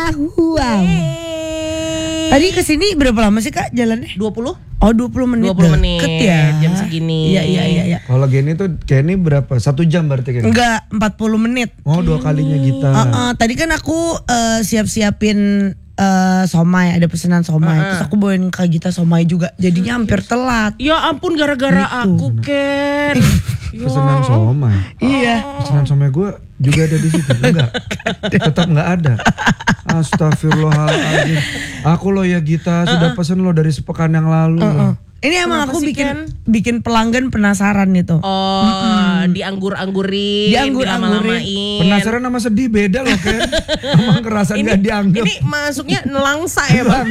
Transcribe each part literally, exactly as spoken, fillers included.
Wow. Tadi kesini berapa lama sih Kak jalannya? dua puluh Oh dua puluh menit. dua puluh menit Deket ya. jam segini. Iya iya iya iya. Kalau gini tuh kayak ini berapa? Satu jam berarti kan? Enggak, empat puluh menit. Oh dua kalinya kita. Uh, uh, tadi kan aku uh, siap-siapin uh, somai, ada pesanan somai. Uh-uh. Terus aku bawain Kak Gita somai juga. Jadinya hampir telat. Ya ampun gara-gara Gitu. aku Ken. Pesanan somai. Iya. Pesanan somai gue juga ada di situ. Enggak. Tetap enggak ada. Astagfirullahaladzim. Aku loh ya Gita sudah Uh-uh. pesen lo dari sepekan yang lalu. Uh-uh. Ini emang Kenapa aku sih, bikin Ken? bikin pelanggan penasaran itu. Oh, Mm-mm. dianggur-anggurin, Dianggur-anggurin. dilama-lamain. Penasaran sama sedih beda loh kan. Emang ngerasa Ini, nggak dianggap. ini masuknya nelangsa ya bang.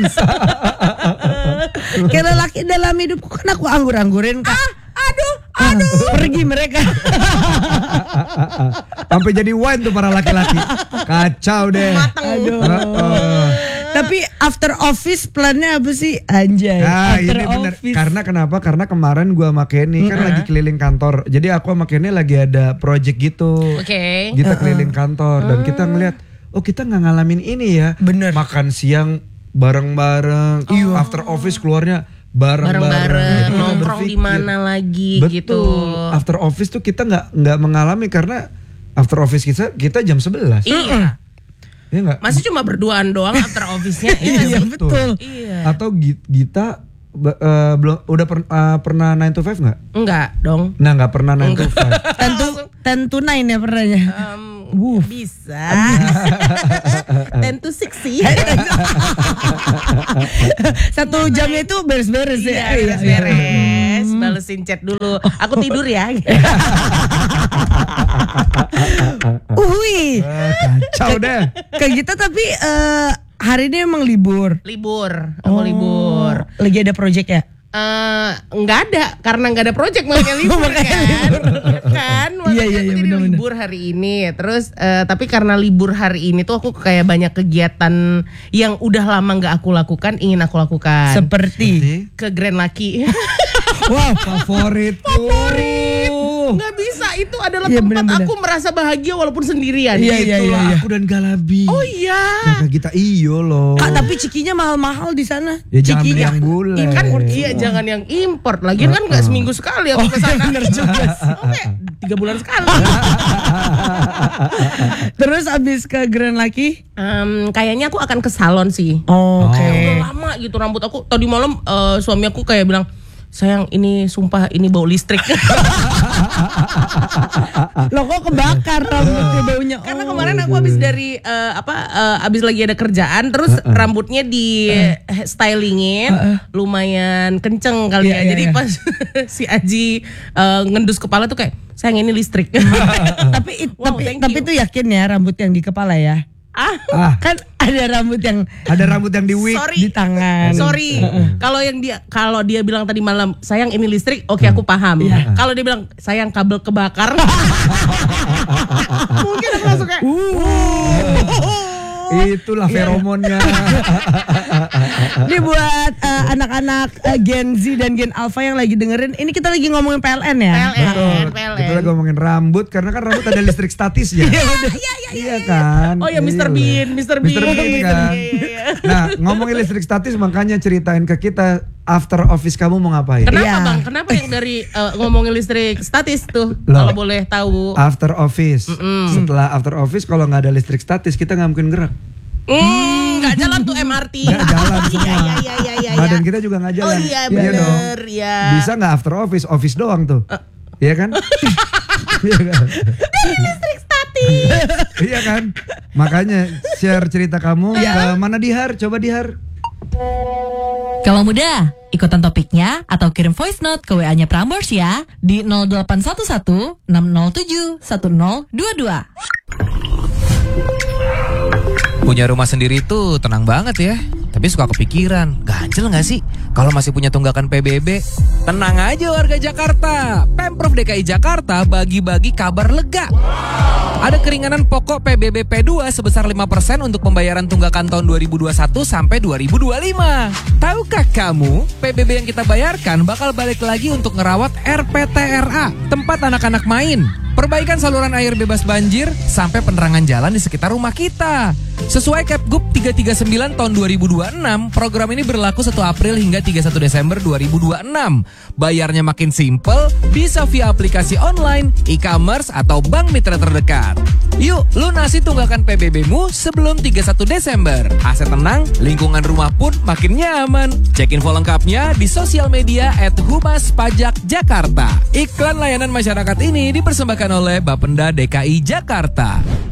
Kayak lelaki dalam hidupku kan aku anggur-anggurin Kak. Ah, aduh, Aduh. Pergi mereka. Sampai jadi wine tuh para laki-laki. Kacau deh. mateng. Aduh. Uh-uh. Tapi after office plannya apa sih? Anjay. Nah after ini bener. office. Karena kenapa? Karena kemarin gua sama Kenny kan lagi keliling kantor. Jadi aku sama Kenny lagi ada project gitu. Oke. Kita keliling kantor dan kita ngeliat, oh kita nggak ngalamin ini ya. Bener. Makan siang bareng-bareng. After office keluarnya bareng-bareng. Bareng-bareng, Jadi kita nongkrong di berpikir, mana lagi betul, gitu. After office tuh kita nggak nggak mengalami karena after office kita kita jam sebelas. Iya. Iya nggak? Masih cuma berduaan doang after office-nya. Iya, Iya, sih? betul. Iya. Atau Gi- Gita be- eh, belum udah per- eh, pernah nine to five nggak? Enggak dong. Nah nggak pernah nine to five. Tentu tentu nine ya pernahnya. Um, Wuh. bisa. Ten to six sih. Satu jamnya itu beres-beres ya. Iya, beres. Balesin chat dulu. Aku tidur ya. Uhui. Eh, kacau deh. Kayak kita tapi eh, hari ini emang libur. Libur. Aku libur. Lagi ada project ya? Eh, nggak ada karena nggak ada project makanya libur Makanya kan. libur. kan makanya Iya, iya, aku iya, jadi benar-benar. libur hari ini. Terus eh, tapi karena libur hari ini tuh aku kayak banyak kegiatan yang udah lama nggak aku lakukan, ingin aku lakukan. Seperti. Ke Grand Lucky. Wow, favoritku. Favorit. Nggak bisa, itu adalah Iya, tempat benar-benar. aku merasa bahagia walaupun sendirian. Iya, iya, Itulah iya. aku dan Galabi. Oh iya. Kakak kita iyo loh. Kak, tapi cikinya mahal-mahal di sana. Ya jangan beli Cikinya. yang bule. Kan iya jangan yang import. Lagian kan nggak seminggu sekali aku Oh, ke sana. iya, bener juga sih. Oke, tiga bulan sekali. Terus abis ke Grand Lucky? Em, kayaknya aku akan ke salon sih. Oh, oke. Kayak udah lama gitu rambut aku. Tadi malam eh, suami aku kayak bilang, sayang ini sumpah ini bau listrik. Loh kok kebakar rambutnya baunya? Karena kemarin aku habis dari eh, apa eh, habis lagi ada kerjaan terus rambutnya di stylingin lumayan kenceng kali Iya, ya. iya, Jadi iya. pas si Aji eh, ngendus kepala tuh kayak sayang ini listrik. tapi it- Wow, tapi thank tapi you. itu yakin ya rambut yang di kepala ya? ah, Ah, Kan ada rambut yang ada rambut yang di wig. sorry. di tangan. Sorry, kalau yang dia kalau dia bilang tadi malam sayang ini listrik, oke aku paham. Iya. Kalau dia bilang sayang kabel kebakar, mungkin aku langsung kayak Itulah feromonnya. Ini buat eh, anak-anak eh, Gen Z dan Gen Alpha yang lagi dengerin, ini kita lagi ngomongin P L N ya. P L N, Betul. P L N. Kita lagi ngomongin rambut karena kan rambut ada listrik statis ya. Iya kan. Oh ya mister Iya. Bean, mister Bean. mister Bean kan. Iya, iya, iya. Nah ngomongin listrik statis makanya ceritain ke kita after office kamu mau ngapain? Kenapa Iya. bang? Kenapa yang dari eh, ngomongin listrik statis tuh? Loh. Kalau boleh tahu. After office. Setelah after office kalau nggak ada listrik statis kita nggak mungkin gerak. Hmm, nggak jalan tuh M R T. Nggak jalan semua. Iya iya iya iya. iya. Badan kita juga nggak jalan. Oh iya dong. bener ya. Bisa nggak after office? Office doang tuh. Iya kan? Iya kan? Dari listrik statis. Iya kan? Makanya share cerita kamu ke mana Dihar? Coba Dihar. Kalau mudah, ikutan topiknya atau kirim voice note ke W A-nya Prambors ya di nol delapan satu satu enam nol tujuh satu nol dua dua. Punya rumah sendiri tuh tenang banget ya. Tapi suka kepikiran, ganjel gak sih kalau masih punya tunggakan P B B? Tenang aja warga Jakarta, Pemprov D K I Jakarta bagi-bagi kabar lega. Ada keringanan pokok P B B P dua sebesar lima persen untuk pembayaran tunggakan tahun dua ribu dua puluh satu sampai dua ribu dua puluh lima. Tahukah kamu, P B B yang kita bayarkan bakal balik lagi untuk ngerawat R P T R A, tempat anak-anak main. Perbaikan saluran air bebas banjir sampai penerangan jalan di sekitar rumah kita. Sesuai Kepgub tiga tiga sembilan tahun dua ribu dua puluh enam, program ini berlaku satu April hingga tiga puluh satu Desember dua ribu dua puluh enam. Bayarnya makin simple, bisa via aplikasi online, e-commerce, atau bank mitra terdekat. Yuk, lunasi tunggakan P B B-mu sebelum tiga puluh satu Desember. Aset tenang, lingkungan rumah pun makin nyaman. Cek info lengkapnya di sosial media at Humas Pajak Jakarta. Iklan layanan masyarakat ini dipersembahkan oleh Bapenda D K I Jakarta.